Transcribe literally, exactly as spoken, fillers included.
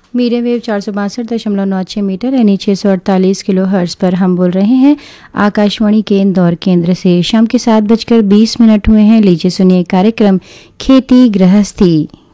Medium wave चार सौ बासठ दशमलव नौ छः मीटर यानी छः सौ अड़तालीस किलो हर्ट्ज पर हम बोल रहे हैं आकाशवाणी के इंदौर केंद्र से। शाम के सात बजकर बीस मिनट हुए हैं। लीजिए सुनिए कार्यक्रम खेती गृहस्थी।